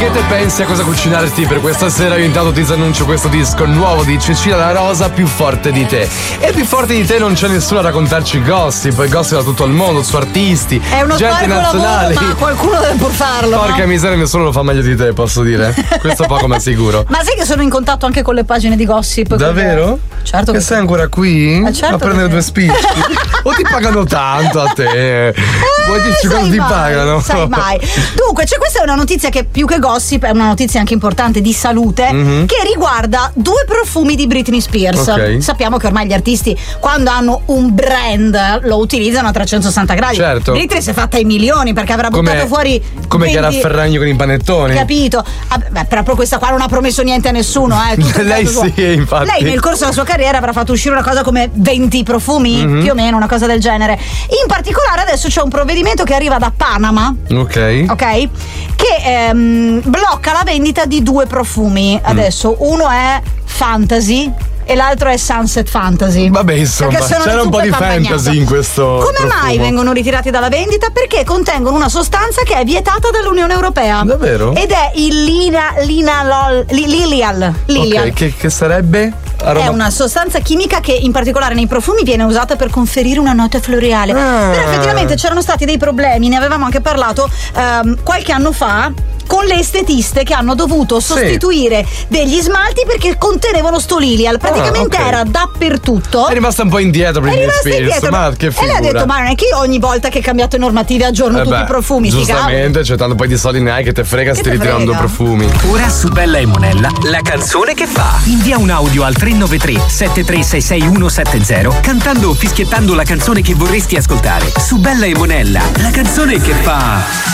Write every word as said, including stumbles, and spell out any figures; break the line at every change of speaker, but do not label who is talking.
che te pensi a cosa cucinarti per questa sera? Io intanto ti annuncio questo disco nuovo di Cecilia La Rosa, Più forte di te. E più forte di te non c'è nessuno a raccontarci gossip, il gossip da tutto il mondo, su artisti,
è uno
gente nazionale.
Lavoro, ma qualcuno deve pur farlo.
Porca
no?
miseria, nessuno lo fa meglio di te, posso dire. Questo poco ma sicuro.
Ma sai che sono in contatto anche con le pagine di gossip?
Davvero?
Certo
che,
che
sei ancora qui?
Eh, certo
a prendere due spicci? O ti pagano tanto a te?
Eh,
Vuoi dirci quanto ti
mai,
pagano?
Sai mai. Dunque, cioè, questa è una notizia che più che gossip è una notizia anche importante di salute, mm-hmm. che riguarda due profumi di Britney Spears.
Okay.
Sappiamo che ormai gli artisti, quando hanno un brand, lo utilizzano a trecentosessanta gradi.
Certo.
Britney si è fatta i milioni perché avrà
come,
buttato fuori
come
venti...
Chiara Ferragni con i panettoni.
Capito? Ah, beh, però questa qua non ha promesso niente a nessuno, eh.
Lei sì, infatti.
Lei nel corso della sua carriera avrà fatto uscire una cosa come venti profumi, mm-hmm. più o meno, una cosa del genere. In particolare adesso c'è un provvedimento che arriva da Panama.
Ok.
Ok? Che ehm, blocca la vendita di due profumi. Adesso mm. uno è Fantasy e l'altro è Sunset Fantasy.
Vabbè, insomma, c'era un po' di fantasy in questo.
Come
profumo.
mai vengono ritirati dalla vendita? Perché contengono una sostanza che è vietata dall'Unione Europea.
Davvero?
Ed è il lina, linalol, li, lilial. Lilial.
Ok, che, che sarebbe?
È una sostanza chimica che in particolare nei profumi viene usata per conferire una nota floreale. Ah. Però effettivamente c'erano stati dei problemi, ne avevamo anche parlato um, qualche anno fa, con le estetiste che hanno dovuto sostituire sì. degli smalti perché contenevano sto Lilial. Praticamente ah, okay. era dappertutto.
È rimasta un po' indietro per il Spears, ma che figura.
E lei ha detto: ma non è che io ogni volta che cambiate normative aggiorno eh tutti beh, i profumi.
Giustamente, c'è tanto poi di soldi ne hai che te frega, che stai ritirando profumi.
Ora su Bella e Monella, la canzone che fa. Invia un audio al tre nove tre sette tre sei sei uno sette zero cantando o fischiettando la canzone che vorresti ascoltare. Su Bella e Monella, la canzone che fa.